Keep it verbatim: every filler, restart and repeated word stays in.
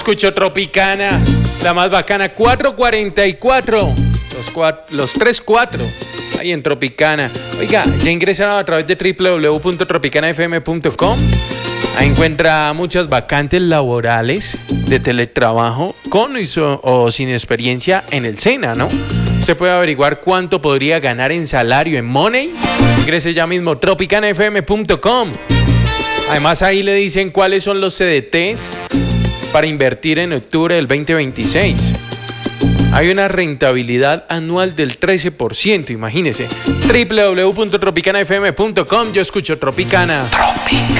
Escucho Tropicana, la más bacana, cuatro cuarenta y cuatro, los, cuatro, los tres cuatro, ahí en Tropicana. Oiga, ya ingresaron a través de doble u doble u doble u punto tropicana f m punto com. Ahí encuentra muchas vacantes laborales de teletrabajo con y so, o sin experiencia en el SENA, ¿no? Se puede averiguar cuánto podría ganar en salario en Money. Ingrese ya mismo tropicana f m punto com. Además ahí le dicen cuáles son los C D Ts para invertir en octubre del veinte veintiséis. Hay una rentabilidad anual del trece por ciento, imagínese. doble u doble u doble u punto tropicana f m punto com. Yo escucho Tropicana. Tropicana.